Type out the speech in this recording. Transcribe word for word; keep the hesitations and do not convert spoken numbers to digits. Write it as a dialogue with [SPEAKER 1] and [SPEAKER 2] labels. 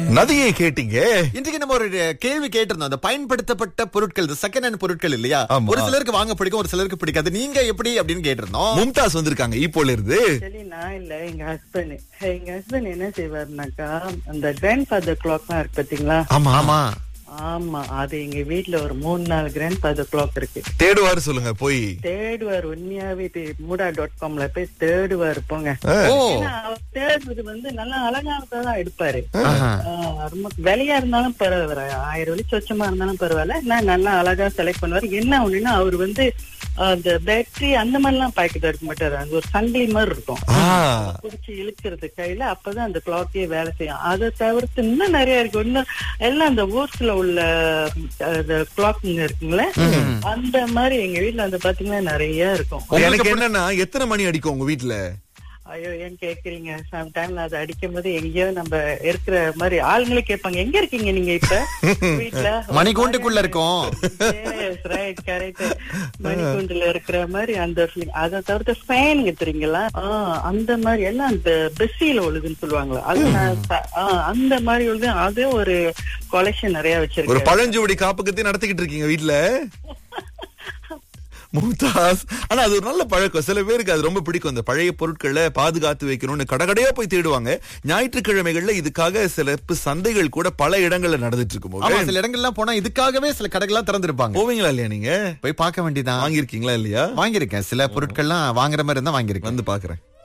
[SPEAKER 1] நதியை கேட்டீங்க.
[SPEAKER 2] இன்றைக்கு நம்ம ஒரு கேள்வி கேட்டிருந்தோம். அந்த பயன்படுத்தப்பட்ட பொருட்கள், செகண்ட் ஹேண்ட் பொருட்கள் இல்லையா,
[SPEAKER 1] ஆமா.
[SPEAKER 2] ஒரு சிலருக்கு வாங்க பிடிக்கும், ஒரு சிலருக்கு பிடிக்காது. நீங்க எப்படி அப்படின்னு கேட்டிருந்தோம்.
[SPEAKER 1] மும்தாஸ் வந்திருக்காங்க ஈப்போல இருந்து.
[SPEAKER 3] சரி, நான் இல்ல, எங்க ஹஸ்பண்ட் எங்க ஹஸ்பண்ட் என்ன செய்வாருனாக்கா, அந்த கிராண்ட் ஃபாதர் கிளாக் எல்லாம் இருக்கு பாத்தீங்களா?
[SPEAKER 2] ஆமா ஆமா
[SPEAKER 3] ஆமா, அது எங்க வீட்டுல ஒரு மூணு நாலு கிராண்ட் ஃபாதர் கிளாக் இருக்கு.
[SPEAKER 1] தேடுவாரு சொல்லுங்க போய்.
[SPEAKER 3] தேடுவார், உண்மையாவே மூடா டாட் காம்ல போய் தேடுவார் போங்க.
[SPEAKER 2] ஓ
[SPEAKER 3] ஏன்னா, அவர் தேடுறது வந்து நல்லா அழகானதான் எடுப்பாரு.
[SPEAKER 2] ஆஹா.
[SPEAKER 3] ஆஹ் ரொம்ப விலையா இருந்தாலும் பரவாயில்ல, ஆயிரம் வழி சொச்சமா இருந்தாலும் பரவாயில்ல, நான் நல்லா அழகா செலக்ட் பண்ணுவாரு. என்ன ஒண்ணுன்னா, அவர் வந்து அந்த பேட்டரி அந்த மாதிரி எல்லாம் பாக்கெட் எடுக்க மாட்டாரு. அது ஒரு சங்கிலி மாதிரி இருக்கும், புடிச்சு இழுக்கிறது கையில, அப்பதான் அந்த கிளாக்கே வேலை செய்யும். அதை தவிர்த்து இன்னும் நிறைய இருக்கு. இன்னும் எல்லாம் அந்த ஊர்ஸ்ல உள்ள கிளாக்குங்க இருக்குங்களே, அந்த மாதிரி எங்க வீட்டுல வந்து பாத்தீங்கன்னா நிறைய இருக்கும்.
[SPEAKER 1] எனக்கு என்னன்னா, எத்தனை மணி அடிக்கும் உங்க வீட்டுல?
[SPEAKER 3] ஐயோ, ஏன் கேக்குறீங்க? சம் டைம்ல அதை அடிக்கும் போது எங்கேயோ நம்ம இருக்கிற மாதிரி ஆளுங்களே கேட்பாங்க, எங்க இருக்கீங்க நீங்க இப்ப வீட்டுல?
[SPEAKER 2] மணிக்கூண்டுக்குள்ள இருக்கோம்.
[SPEAKER 3] மணிக்கூண்டுல இருக்கிற மாதிரி அந்த feeling. அதை தவிர்த்து ஃபேனுங்க தெரியுங்களா, ஆஹ் அந்த மாதிரி எல்லாம் அந்த பெஸ்ஸில ஒழுதுன்னு சொல்லுவாங்களா, அது நான் ச- ஆஹ் அந்த மாதிரி ஒழுது. அது ஒரு கொலெக்ஷன் நிறைய
[SPEAKER 1] ஒரு
[SPEAKER 3] வச்சிருக்கேன்.
[SPEAKER 1] பழஞ்சுவடி காப்பகத்தை நடத்திக்கிட்டு இருக்கீங்க வீட்டுல மும்தாஸ். ஆனா அது ஒரு நல்ல பழக்கம். சில பேருக்கு அது ரொம்ப பிடிக்கும். அந்த பழைய பொருட்களை பாதுகாத்து வைக்கணும்னு கடகடையா போய் தேடுவாங்க. ஞாயிற்றுக்கிழமைகள்ல இதுக்காக சிறப்பு சந்தைகள் கூட பல இடங்கள்ல நடந்துட்டு இருக்கும்
[SPEAKER 2] ஆமா,
[SPEAKER 1] போது
[SPEAKER 2] சில இடங்கள்லாம் போனா இதுக்காகவே சில கடைகள்லாம் திறந்திருப்பாங்க.
[SPEAKER 1] போவீங்களா இல்லையா? நீங்க
[SPEAKER 2] போய் பார்க்க வேண்டியதான்.
[SPEAKER 1] வாங்கியிருக்கீங்களா இல்லையா?
[SPEAKER 2] வாங்கியிருக்கேன். சில பொருட்கள்லாம் வாங்குற மாதிரி இருந்தா வாங்கியிருக்கேன்.
[SPEAKER 1] வந்து பாக்குறேன்.